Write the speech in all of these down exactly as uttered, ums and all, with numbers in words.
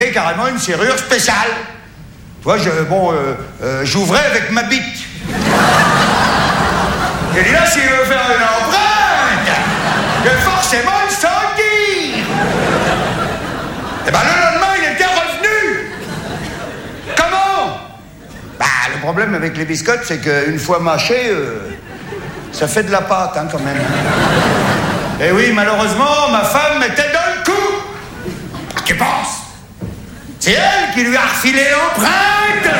Et carrément une serrure spéciale. Toi, je, bon, euh, euh, j'ouvrais avec ma bite. J'ai dit là, s'il veut faire une empreinte, que forcément il s'enquille. Et ben le lendemain, il était revenu. Comment? Bah, le problème avec les biscottes, c'est qu'une fois mâché, euh, ça fait de la pâte, hein, quand même. Et oui, malheureusement, ma femme était dans le coup. Tu penses? C'est elle qui lui a refilé l'empreinte.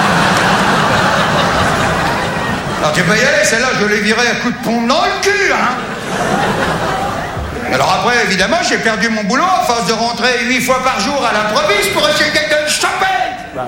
Alors tu peux y aller, celle-là, je l'ai virée à coups de pompe dans le cul, hein. Alors après, évidemment, j'ai perdu mon boulot à force de rentrer huit fois par jour à l'improviste pour essayer de le choper.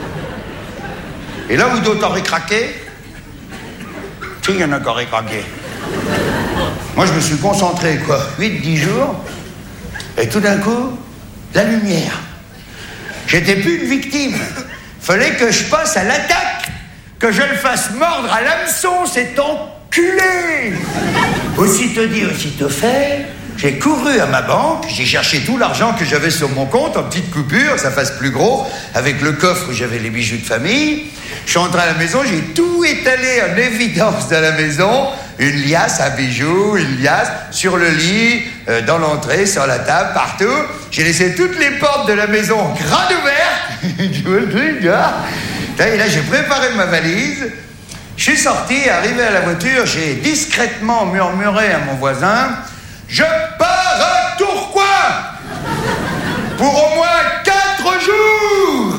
Et là où d'autres auraient craqué, tu sais, il y en a qui auraient craqué. Moi, je me suis concentré, quoi, huit dix jours, et tout d'un coup, la lumière. J'étais plus une victime. Fallait que je passe à l'attaque, que je le fasse mordre à l'hameçon, cet enculé. Aussitôt dit, aussitôt fait, j'ai couru à ma banque, j'ai cherché tout l'argent que j'avais sur mon compte, en petites coupures, ça fasse plus gros, avec le coffre où j'avais les bijoux de famille. Je suis rentré à la maison, j'ai tout étalé en évidence dans la maison, une liasse à bijoux, une liasse sur le lit, euh, dans l'entrée, sur la table, partout. J'ai laissé toutes les portes de la maison grande ouvertes. Tu vois le truc, là? Et là, j'ai préparé ma valise. Je suis sorti, arrivé à la voiture, j'ai discrètement murmuré à mon voisin, je pars à Tourcoing pour au moins quatre jours.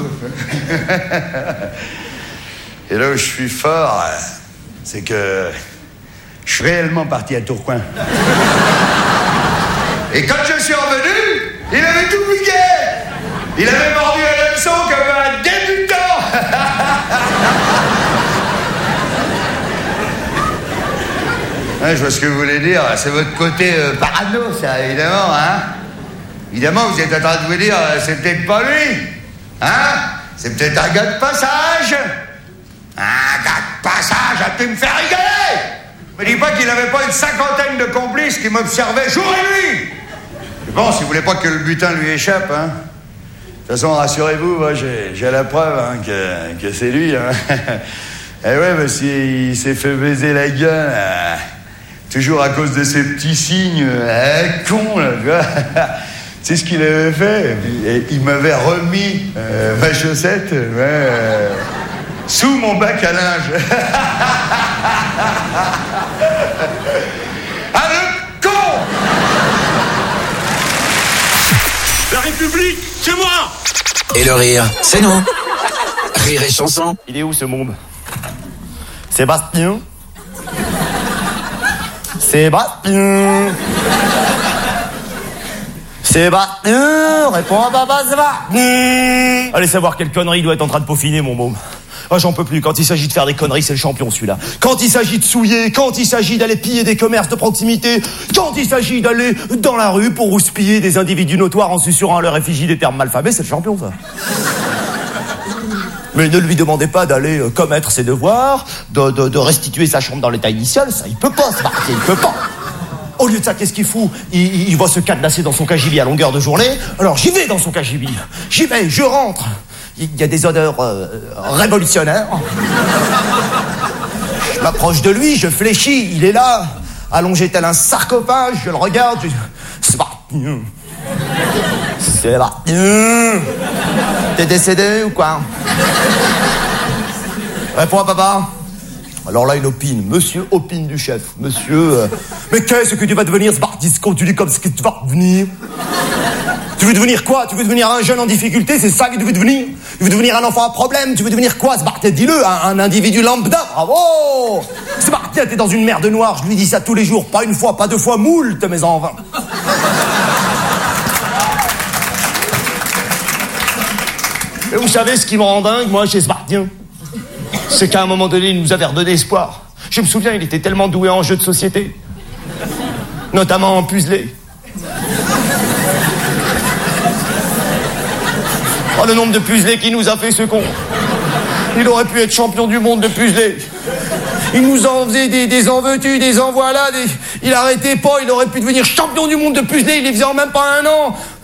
Et là où je suis fort, c'est que je suis réellement parti à Tourcoing. Et quand je suis revenu, il avait tout piqué. Il avait mordu à l'hameçon comme un débutant. Ouais, je vois ce que vous voulez dire. C'est votre côté euh, parano, ça, évidemment, hein. Évidemment, vous êtes en train de vous dire, euh, c'est peut-être pas lui. Hein? C'est peut-être un gars de passage. Un gars de passage, a pu me faire rigoler. Me dis pas qu'il n'avait pas une cinquantaine de complices qui m'observaient jour et nuit. Bon, si vous voulez pas que le butin lui échappe, hein. De toute façon, rassurez-vous, moi, j'ai, j'ai la preuve, hein, que, que c'est lui, hein. Et ouais, parce qu'il s'est fait baiser la gueule, hein, toujours à cause de ces petits signes, hein, con, là, tu vois. C'est ce qu'il avait fait. Et il m'avait remis euh, ma chaussette, ouais, euh, sous mon bac à linge. Ah, le con! La République, c'est moi! Et le rire, c'est nous. Rire et chanson. Il est où ce môme? Sébastien? Sébastien? Sébastien, réponds à papa, Sébastien. Allez savoir quelle connerie il doit être en train de peaufiner, mon môme. Ah, j'en peux plus. Quand il s'agit de faire des conneries, c'est le champion, celui-là. Quand il s'agit de souiller, quand il s'agit d'aller piller des commerces de proximité, quand il s'agit d'aller dans la rue pour houspiller des individus notoires en susurrant à leur effigie des termes malfamés, c'est le champion, ça. Mais ne lui demandez pas d'aller euh, commettre ses devoirs, de, de, de restituer sa chambre dans l'état initial, ça, il peut pas, ce marqué, il peut pas. Au lieu de ça, qu'est-ce qu'il fout? il, il, il va se cadenasser dans son cagibi à longueur de journée. Alors j'y vais dans son cagibi. J'y vais, je rentre. Il y a des odeurs euh, révolutionnaires. Je m'approche de lui, je fléchis. Il est là, allongé tel un sarcophage. Je le regarde. Je... C'est parti. C'est parti. T'es décédé ou quoi? Réponds à papa. Alors là, il opine. Monsieur opine du chef. Monsieur... Euh, mais qu'est-ce que tu vas devenir, ce bardisco? Tu dis comme ce que tu vas devenir. Tu veux devenir quoi? Tu veux devenir un jeune en difficulté? C'est ça que tu veux devenir? Tu veux devenir un enfant à problème? Tu veux devenir quoi, ce Spartiate? Dis-le, un, un individu lambda. Bravo! Spartiate est dans une merde noire. Je lui dis ça tous les jours. Pas une fois, pas deux fois, moult, mes enfants. Et vous savez ce qui me rend dingue, moi, chez Spartien? C'est qu'à un moment donné, il nous avait redonné espoir. Je me souviens, il était tellement doué en jeux de société. Notamment en puzzlé. Oh, le nombre de puzzlés qu'il nous a fait, ce con. Il aurait pu être champion du monde de puzzlés. Il nous en faisait des, des en veux-tu, des en voilà. Des... Il arrêtait pas, il aurait pu devenir champion du monde de puzzlés. Il les faisait en même pas un an.